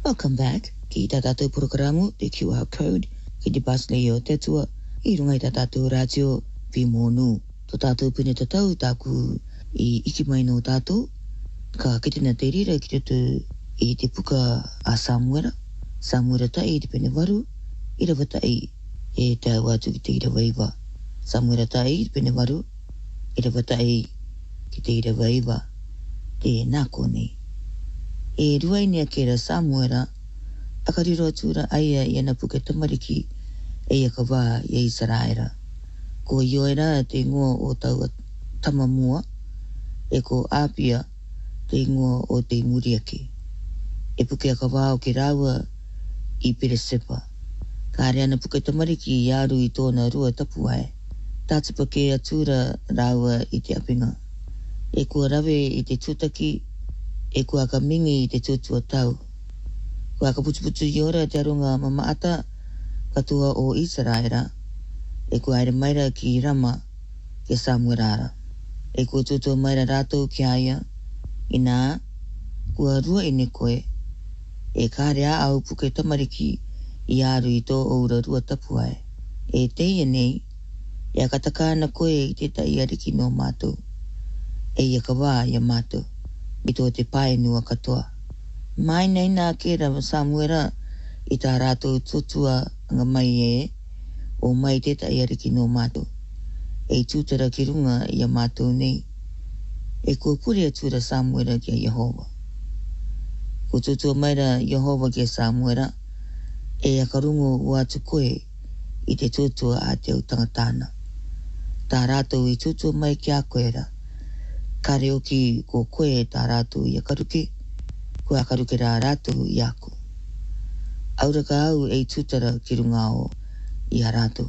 Welcome back. Ki tā tātou programu te QR code ki te bus leo te tua I runga I tā tātou radio pi mōnu. Tō tātou pune tatau tāku I iki mai no tātou. Ka kitina te rira ki te I te puka a Samuera. Samuera tai te pene waru. Ira watai e tā wātu ki te ira waiwa. Samuera tai te pene waru. Ira watai ki te ira waiwa. Te nāko nei. E ruai nea kera Samuera, akariro atura aia I ana puke tamariki e ia ka wā I Israera. Ko ioera te ingoa o tau tamamua, e ko apia te ingoa o te muriaki. E puke a ka wā o ke rawa I Peresepa. Ka re ana puke tamariki I aru I tōna rua tapuae. Tātipa ke atura rawa I te apinga. E kua rawe I te tutaki, e kua ka mingi I te tutua tau. Kua ka putuputu I ora te arunga mamaata katua o Israera. E kua aere maira ki rama ke Samuerara. E kua tutua maira rātou ki aia. I nā, kua rua I ne koe. E kāre a au puke tamariki I aru I tō oura rua tapuae. E teia nei, e a kataka na koe I te tai ariki no mātou. E ia ka wā ia mātou. I tō te pae nua katoa. Mai nei nā kera Samuera I tā rātou tutua anga mai e o mai te tai ariki no mātou. E tūtara ki runga ia mātou nei. E kua puri atura Samuera ki a Yehova. Ko tutua maira Yehova ki a Samuera e a karungo wātu koe I te tutua a te au tangatana. Tā rātou I tutua mai ki a koera. Kare oki ko koe tā rātou I a karuke, ko a karuke rā rātou I ako. Aura ka au e tūtara ki runga o I a rātou.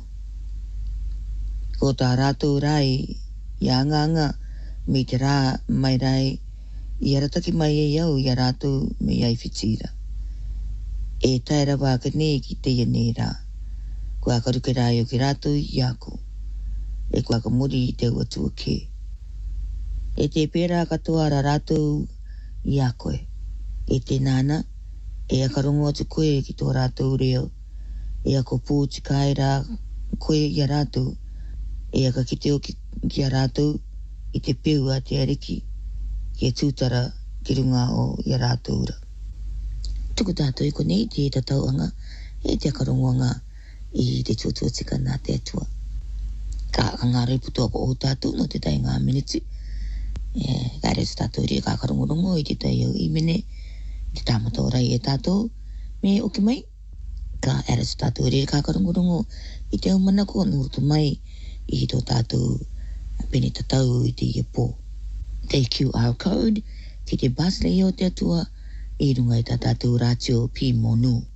Ko tā rātou rai I a anga me te rā mai rai I arataki mai e au I a rātou me iai whitira. E taira wāka ne ki te nei rā. Ko a karuke rā o ki rātou I ako. E ko a ka muri I te uatua ke. E te pera katoa ra rātou I a koe. E te nāna, e a karongo atu koe ki tō rātou reo. E a ko pūti kai rā koe I a rātou. E a ka kiteo ki a rātou I te peu a te ariki. Ki e tūtara ki runga o I a rātou ura. Tuku tātou I konei te tatauanga e te akarongoanga I te tuatuatika nā te atua. Ka ngā reiputua ko o tātou no te tai ngā miniti. Ka re tātou ria ka karongorongo I te tai au I mene I te tāmatau rai e tātou me oki mai ka ere tātou ria ka karongorongo I te au manako nurutu mai I tō tātou pene tatau I te iapō te QR code ki te bus leo te atua I runga I tā tātou rātio pi monu.